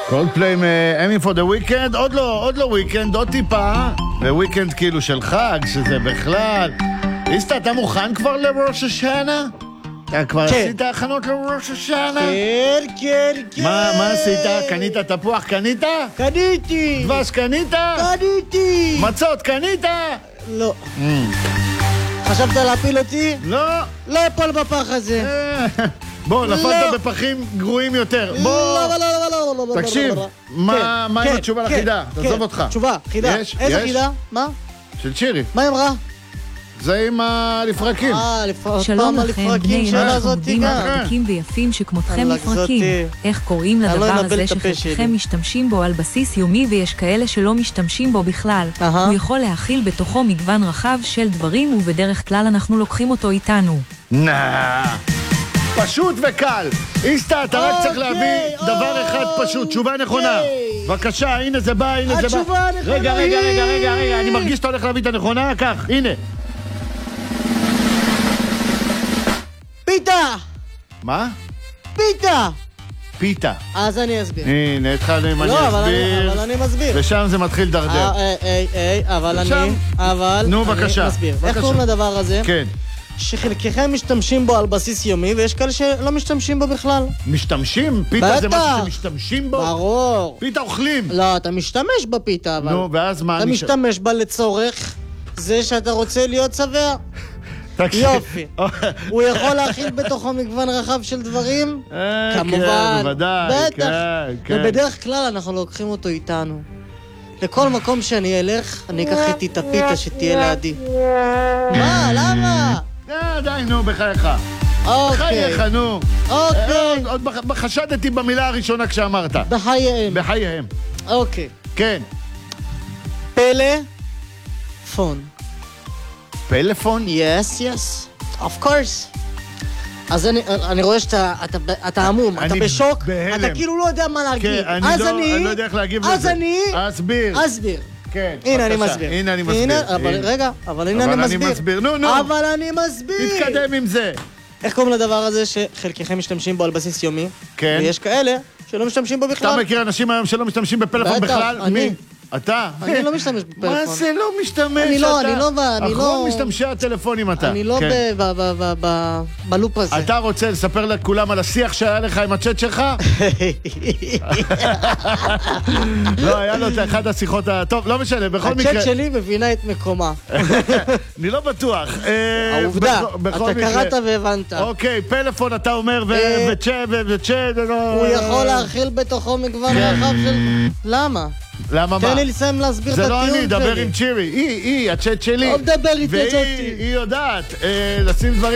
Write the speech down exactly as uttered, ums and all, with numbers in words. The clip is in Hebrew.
קולדפליי מ-Aiming for the Weekend, עוד לא, עוד לא וויקנד, עוד טיפה, וויקנד כאילו של חג, שזה בכלל. איסטה, אתה מוכן כבר לראש השנה? אתה כבר עשית הכנות לראש השנה? כן, כן, כן. מה, מה עשית? קנית תפוח? קנית? קניתי. דבש קנית? קניתי. מצות קנית? לא. חשבת להפיל אותי? לא. לא אפול בפח הזה. בוא, נפלת בפחים גרועים יותר. בוא. לא, לא, לא, לא, לא. תקשיב, מה עם התשובה לחידה? תעזוב אותך. תשובה, חידה. יש? איזה יש? חידה? מה? של שירי. מה היא אמרה? זה עם הלפרקים. אה, לפרקים. שלום לכם, בני שלה אנוש זאת חמודים גם. וחזקים ויפים שכמותכם אללה, מפרקים. גזותי. איך קוראים אני לא לדבר אנבל הזה את הפה שחלקכם שלי. משתמשים בו על בסיס יומי ויש כאלה שלא משתמשים בו בכלל? אהה. הוא יכול להכיל בתוכו מגוון רחב של דברים ובדרך כלל אנחנו לוקחים אותו איתנו. נא. פשוט וקל. איסטה, אתה רק צריך אוקיי, להביא דבר אחד פשוט, תשובה נכונה. בבקשה, הנה זה בא, הנה זה בא. התשובה הנכונה רגע, רגע, היא- רגע, רגע, רגע, אני מרגיש שאתה הולך להביא את הנכונה, כך, הנה. פיתה! מה? פיתה! פיתה. אז אני אסביר. הנה, התחלנו עם אני לא, אבל אני- אסביר. אבל אני מסביר. ושם זה מתחיל דרדר. אה, אה, אה, אה, אבל עכשיו. אני, אבל נו, אני בבקשה, מסביר. איך בבקשה. קוראים לדבר הזה? כן. שחלקכם משתמשים בו על בסיס יומי, ויש כאלה שלא משתמשים בו בכלל. משתמשים? פיתה זה בטח. משהו שמשתמשים בו? ברור. פיתה אוכלים. לא, אתה משתמש בפיתה, אבל... נו, ואז מה? אתה אני ש- משתמש בה לצורך זה שאתה רוצה להיות שבע. תקשיב. יופי. הוא יכול להכיל בתוכו מגוון רחב של דברים? אה, כמובן. כן, בוודאי. בטח. כן, כן. ובדרך כלל אנחנו לוקחים אותו איתנו. לכל מקום שאני אלך, אני אקח איתי את הפיתה שתהיה לידי. מה? למה? אה, די, נו, בחייך. אוקיי. בחייך, נו. אוקיי. עוד- עוד בח- חשדתי במילה הראשונה כשאמרת. בחייהם. בחייהם. אוקיי. כן. פלא, פון. פלאפון? Yes, yes. Of course. אז אני, אני רואה שאתה אתה, אתה עמום, אתה אני בשוק, בהלם. אתה כאילו לא יודע מה להגיד. כן, אני אז לא- אני, אני לא יודע איך להגיב אז לזה. אני, אסביר. אסביר. כן, הנה אני בבקשה. מסביר. הנה אני מסביר. הנה, אבל הנה. רגע, אבל הנה אבל אני אני מסביר. מסביר. נו, נו. אבל אני מסביר. תתקדם עם זה. איך קוראים לדבר הזה שחלקכם משתמשים בו על בסיס יומי? כן. ויש כאלה שלא משתמשים בו אתה בכלל. מכיר אנשים היום שלא משתמשים בפלאפון בטח, בכלל? אני. מי? אתה? אני לא משתמש בפלאפון. מה זה לא משתמש? אני לא, אתה אני לא ב- אני לא- אחרון משתמשי הטלפונים אתה. אני לא כן. ב- ב- ב- ב- ב- בלופ הזה. אתה רוצה לספר לכולם על השיח שהיה לך עם הצ'אט שלך? לא, היה לו את אחת השיחות ה... טוב, לא משנה, בכל מקרה... הצ'אט שלי מבינה את מקומה. אני לא בטוח. אה, העובדה, בכ- בכל אתה מקרה- קראת והבנת. אוקיי, פלאפון אתה אומר, ו- אה, וצ'אט, ו- וצ'אט... הוא יכול להכיל בתוכו מגוון רחב של... למה? למה מה? תן לי לסיים להסביר את זה הטיעון לא שלי. אני, דבר עם צ'ירי. היא, היא, הצ'אט שלי. לא מדבר איתי, והיא הצ'אט שלי. היא יודעת אה, לשים דברים